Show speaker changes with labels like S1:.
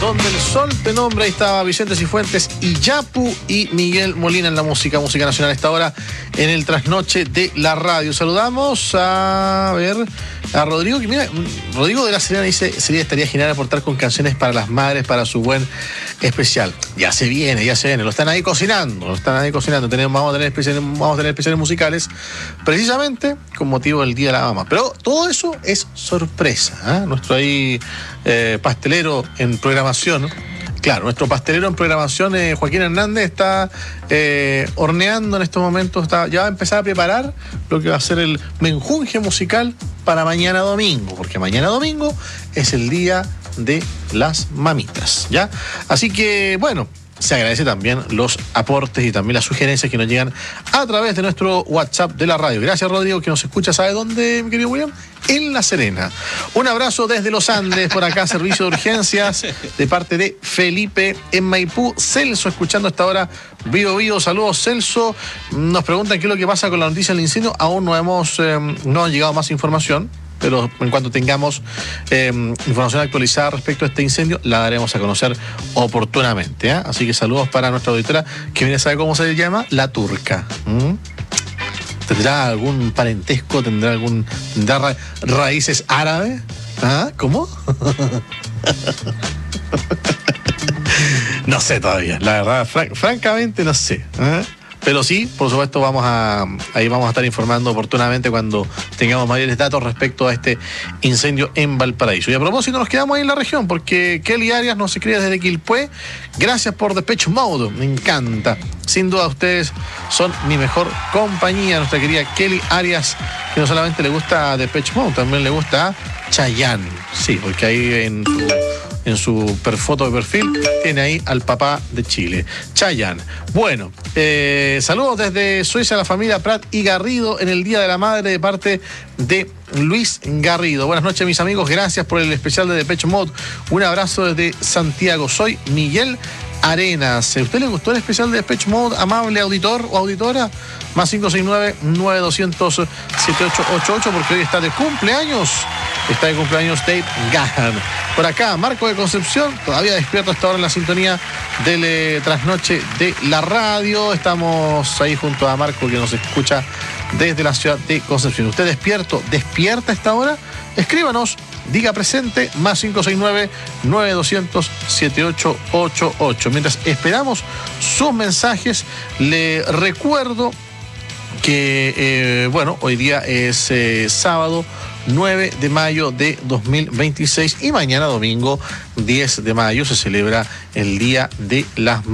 S1: Donde el sol te nombra. Ahí estaba Vicente Cifuentes y Yapu y Miguel Molina en la música nacional a esta hora en el trasnoche de la radio. Saludamos a Rodrigo, que mira, Rodrigo de la Serena dice, estaría genial aportar con canciones para las madres, para su buen especial. Ya se viene, lo están ahí cocinando, vamos a tener especiales musicales, precisamente con motivo del Día de la Mamá. Pero todo eso es sorpresa, ¿eh? Nuestro ahí pastelero en programación. Claro, nuestro pastelero en programación, Joaquín Hernández, está horneando en estos momentos, ya va a empezar a preparar lo que va a ser el menjunje musical para mañana domingo, porque mañana domingo es el día de las mamitas, ¿ya? Así que, bueno, se agradece también los aportes y también las sugerencias que nos llegan a través de nuestro WhatsApp de la radio. Gracias, Rodrigo, que nos escucha. ¿Sabe dónde, mi querido William? En La Serena. Un abrazo desde los Andes, por acá, servicio de urgencias, de parte de Felipe en Maipú. Celso, escuchando hasta ahora, vivo. Saludos, Celso. Nos preguntan qué es lo que pasa con la noticia del incendio. Aún no ha llegado más información, pero en cuanto tengamos información actualizada respecto a este incendio, la daremos a conocer oportunamente, ¿eh? Así que saludos para nuestra auditora, que viene a saber cómo se llama, La Turca. ¿Tendrá algún parentesco? ¿Tendrá raíces árabes? ¿Ah? ¿Cómo? No sé todavía, la verdad, francamente no sé, ¿eh? Pero sí, por supuesto, vamos a estar informando oportunamente cuando tengamos mayores datos respecto a este incendio en Valparaíso. Y a propósito, nos quedamos ahí en la región, porque Kelly Arias nos escribe desde Quilpué. Gracias por Depeche Mode, me encanta. Sin duda, ustedes son mi mejor compañía. Nuestra querida Kelly Arias, que no solamente le gusta Depeche Mode, también le gusta Chayanne. Sí, porque ahí en su foto de perfil tiene ahí al papá de Chile, Chayanne. Bueno, saludos desde Suecia a la familia Prat y Garrido en el Día de la Madre de parte de Luis Garrido. Buenas noches, mis amigos, gracias por el especial de Depeche Mode. Un abrazo desde Santiago. Soy Miguel Arenas. ¿A usted le gustó el especial de Depeche Mode, amable auditor o auditora? Más 569-9200-7888, porque hoy está de cumpleaños Dave Gahan. Por acá, Marco de Concepción, todavía despierto hasta ahora en la sintonía del trasnoche de la radio. Estamos ahí junto a Marco, que nos escucha desde la ciudad de Concepción. ¿Usted despierta a esta hora? Escríbanos, diga presente, más 569-9200-7888. Mientras esperamos sus mensajes, le recuerdo que, hoy día es sábado 9 de mayo de 2026 y mañana domingo 10 de mayo se celebra el Día de las